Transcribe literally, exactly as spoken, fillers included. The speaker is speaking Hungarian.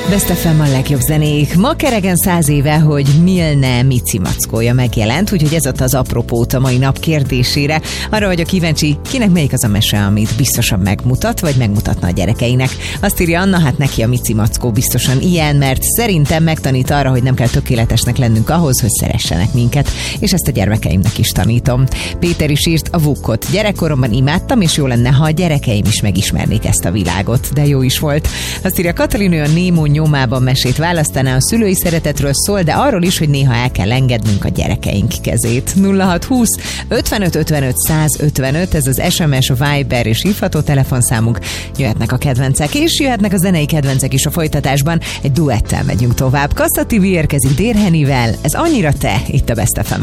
Best ef em a legjobb zenék. Ma keregen száz éve, hogy Milne Mici Mackója megjelent, úgyhogy ez ott az apropót a mai nap kérdésére. Arra vagyok kíváncsi, kinek melyik az a mese, amit biztosan megmutat, vagy megmutatna a gyerekeinek. Azt írja Anna, hát neki a Mici Mackó biztosan ilyen, mert szerintem megtanít arra, hogy nem kell tökéletesnek lennünk ahhoz, hogy szeressenek minket, és ezt a gyermekeimnek is tanítom. Péter is írt, a Vukkot gyerekkoromban imádtam, és jó lenne, ha a gyerekeim is megismernék ezt a világot, de jó is volt. Azt írja Katalin, ő a Némó nyomában mesét választaná, a szülői szeretetről szól, de arról is, hogy néha el kell engednünk a gyerekeink kezét. nulla hat húsz ötvenöt ötvenöt százötvenöt, ez az es em es, Viber és hívható telefonszámunk. Jöhetnek a kedvencek, és jöhetnek a zenei kedvencek is a folytatásban. Egy duettel megyünk tovább. Kassa té vé érkezik Dérhenivel, ez annyira te, itt a Best ef em.